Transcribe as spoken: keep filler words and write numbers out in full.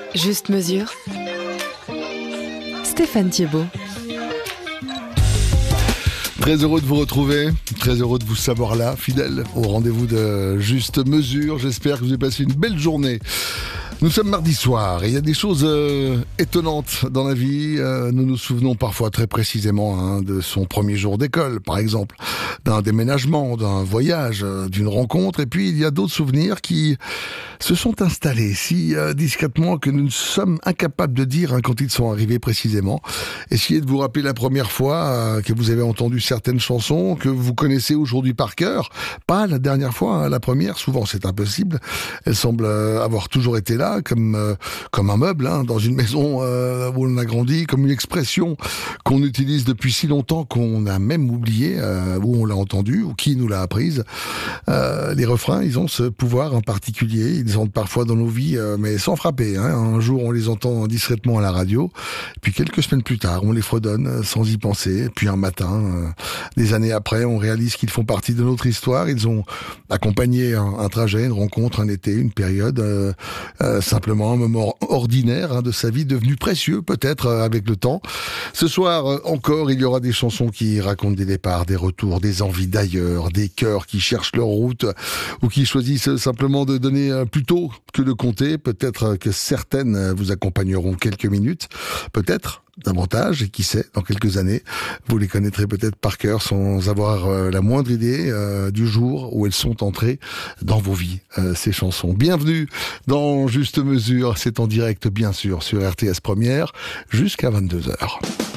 Juste mesure. Stéphane Thiebaud. Très heureux de vous retrouver, très heureux de vous savoir là, fidèle au rendez-vous de Juste Mesure. J'espère que vous avez passé une belle journée. Nous sommes mardi soir et il y a des choses euh, étonnantes dans la vie. Euh, nous nous souvenons parfois très précisément hein, de son premier jour d'école, par exemple, d'un déménagement, d'un voyage, euh, d'une rencontre. Et puis il y a d'autres souvenirs qui se sont installés si euh, discrètement que nous sommes incapables de dire hein, quand ils sont arrivés précisément. Essayez de vous rappeler la première fois euh, que vous avez entendu certaines chansons que vous connaissez aujourd'hui par cœur. Pas la dernière fois, hein, la première. Souvent c'est impossible. Elle semble euh, avoir toujours été là. Comme euh, comme un meuble hein, dans une maison euh, où on a grandi, comme une expression qu'on utilise depuis si longtemps qu'on a même oublié euh, où on l'a entendu ou qui nous l'a apprise. Euh, les refrains, ils ont ce pouvoir en particulier. Ils entrent parfois dans nos vies, euh, mais sans frapper. Hein. Un jour, on les entend discrètement à la radio, puis quelques semaines plus tard, on les fredonne sans y penser. Puis un matin, euh, des années après, on réalise qu'ils font partie de notre histoire. Ils ont accompagné un, un trajet, une rencontre, un été, une période. Euh, euh, simplement un moment ordinaire hein, de sa vie devenu précieux peut-être euh, avec le temps. Ce soir euh, encore, il y aura des chansons qui racontent des départs, des retours, des envies d'ailleurs, des cœurs qui cherchent leur route ou qui choisissent simplement de donner euh, plutôt que de compter. Peut-être que certaines vous accompagneront quelques minutes, peut-être davantage, et qui sait, dans quelques années, vous les connaîtrez peut-être par cœur sans avoir euh, la moindre idée euh, du jour où elles sont entrées dans vos vies, euh, ces chansons. Bienvenue dans Juste Mesure, c'est en direct bien sûr sur R T S Première jusqu'à vingt-deux heures.